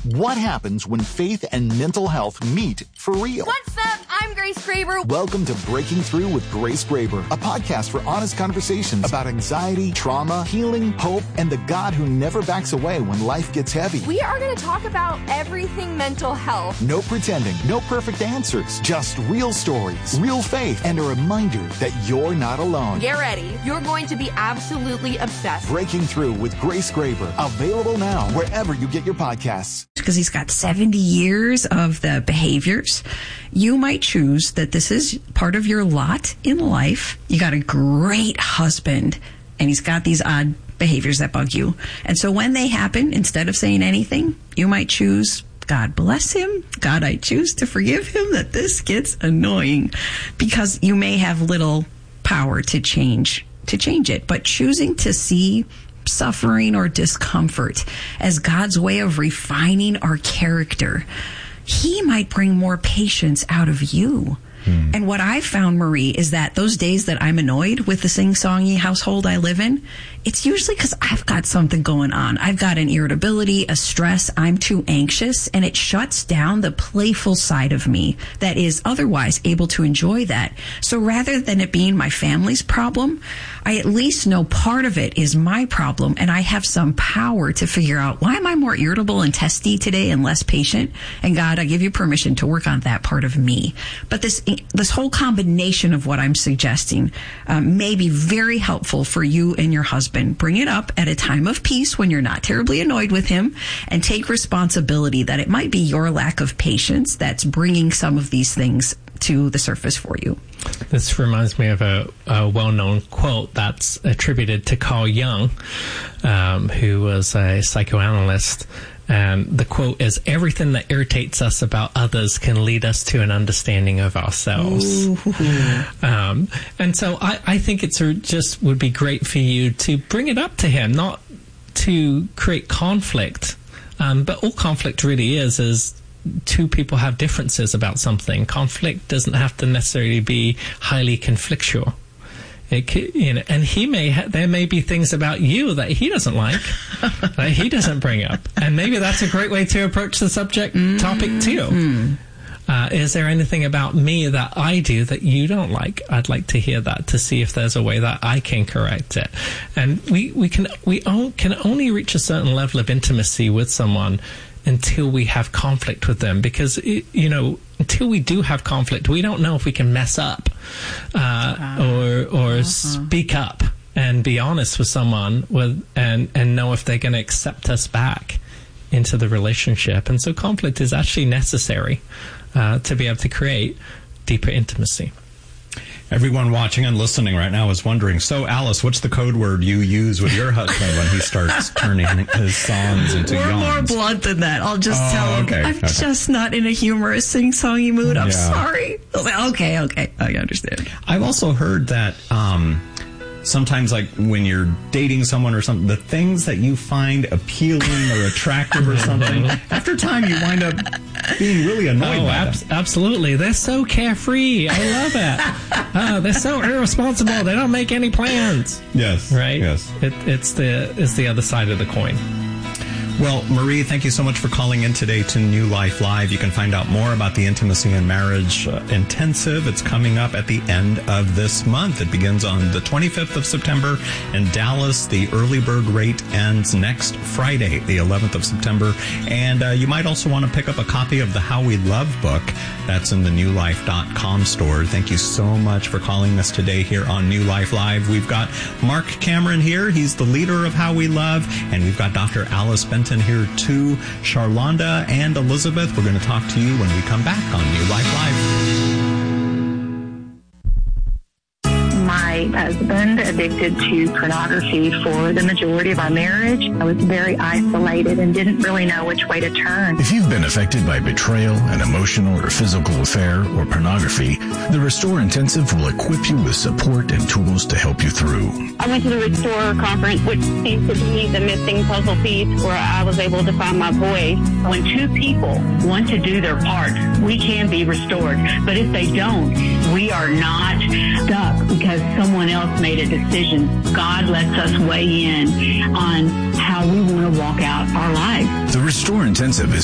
What happens when faith and mental health meet for real? What's up? I'm Grace Graber. Welcome to Breaking Through with Grace Graber, a podcast for honest conversations about anxiety, trauma, healing, hope, and the God who never backs away when life gets heavy. We are going to talk about everything mental health. No pretending, no perfect answers, just real stories, real faith, and a reminder that you're not alone. Get ready. You're going to be absolutely obsessed. Breaking Through with Grace Graber, available now wherever you get your podcasts. Because he's got 70 years of the behaviors, you might choose that this is part of your lot in life. You got a great husband, and he's got these odd behaviors that bug you. And so when they happen, instead of saying anything, you might choose, God bless him. God, I choose to forgive him that this gets annoying, because you may have little power to change it. But choosing to see suffering or discomfort as God's way of refining our character, he might bring more patience out of you. And what I found, Marie, is that those days that I'm annoyed with the sing-songy household I live in, it's usually because I've got something going on. I've got an irritability, a stress, I'm too anxious, and it shuts down the playful side of me that is otherwise able to enjoy that. So rather than it being my family's problem, I at least know part of it is my problem, and I have some power to figure out, why am I more irritable and testy today and less patient? And God, I give you permission to work on that part of me. But this whole combination of what I'm suggesting may be very helpful for you and your husband. Bring it up at a time of peace when you're not terribly annoyed with him, and take responsibility that it might be your lack of patience that's bringing some of these things to the surface for you. This reminds me of a well-known quote that's attributed to Carl Jung, who was a psychoanalyst. And the quote is, everything that irritates us about others can lead us to an understanding of ourselves. And so I think it's just would be great for you to bring it up to him, not to create conflict. But all conflict really is two people have differences about something. Conflict doesn't have to necessarily be highly conflictual. It could, and there may be things about you that he doesn't like, that he doesn't bring up, and maybe that's a great way to approach the topic too. Is there anything about me that I do that you don't like? I'd like to hear that, to see if there's a way that I can correct it. And we can only reach a certain level of intimacy with someone until we have conflict with them, because until we do have conflict, we don't know if we can mess up or speak up and be honest with someone and know if they're going to accept us back into the relationship. And so conflict is actually necessary to be able to create deeper intimacy. Everyone watching and listening right now is wondering, so Alice, what's the code word you use with your husband when he starts turning his songs into yawns? We're more blunt than that. I'll just tell him, I'm just not in a humorous sing-songy mood. I'm sorry. Okay, I understand. I've also heard that sometimes, like, when you're dating someone or something, the things that you find appealing or attractive or something, after time you wind up being really annoyed by them. Absolutely. They're so carefree. I love it. They're so irresponsible. They don't make any plans. Yes. Right? Yes. It's the other side of the coin. Well, Marie, thank you so much for calling in today to New Life Live. You can find out more about the Intimacy and Marriage Intensive. It's coming up at the end of this month. It begins on the 25th of September in Dallas. The early bird rate ends next Friday, the 11th of September. And you might also want to pick up a copy of the How We Love book. That's in the newlife.com store. Thank you so much for calling us today here on New Life Live. We've got Mark Cameron here. He's the leader of How We Love. And we've got Dr. Alice Benton here too. Charlonda and Elizabeth, we're going to talk to you when we come back on New Life Live. My husband addicted to pornography for the majority of our marriage. I was very isolated and didn't really know which way to turn. If you've been affected by betrayal, an emotional or physical affair, or pornography, the Restore Intensive will equip you with support and tools to help you through. I went to the Restore conference, which seems to be the missing puzzle piece where I was able to find my voice. When two people want to do their part, we can be restored. But if they don't, we are not stuck because someone else made a decision. God lets us weigh in on how we want to walk out our lives. The Restore Intensive is